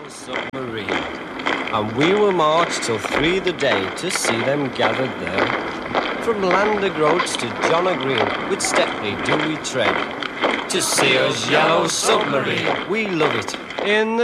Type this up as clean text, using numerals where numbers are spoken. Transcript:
submarine, and we will march till 3 the day to see them gathered there. From Lander Groats to John O'Green, with Stepney do we tread, to see us yellow submarine. We love it in the